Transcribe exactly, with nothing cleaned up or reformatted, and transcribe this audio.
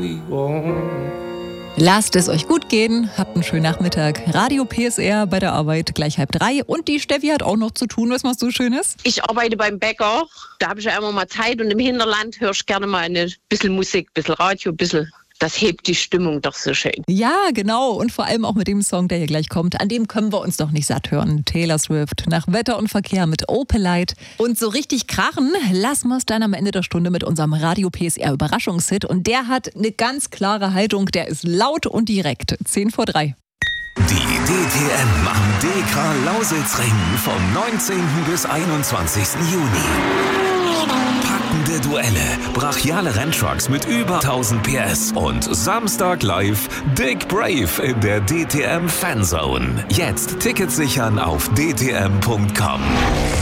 we won't. Lasst es euch gut gehen, habt einen schönen Nachmittag. Radio P S R bei der Arbeit, gleich halb drei. Und die Steffi hat auch noch zu tun. Was machst du Schönes? Ich arbeite beim Bäcker, da habe ich ja immer mal Zeit und im Hinterland höre ich gerne mal ein bisschen Musik, ein bisschen Radio, ein bisschen. Das hebt die Stimmung doch so schön. Ja, genau. Und vor allem auch mit dem Song, der hier gleich kommt. An dem können wir uns doch nicht satt hören. Taylor Swift nach Wetter und Verkehr mit Opelite. Und so richtig krachen lassen wir es dann am Ende der Stunde mit unserem Radio P S R Überraschungshit. Und der hat eine ganz klare Haltung. Der ist laut und direkt. zehn vor drei. Die D T M am D K Lausitzring vom neunzehnten bis einundzwanzigsten Juni. Packende Duelle, brachiale Renntrucks mit über tausend P S und Samstag live Dick Brave in der D T M Fanzone. Jetzt Tickets sichern auf d t m punkt com.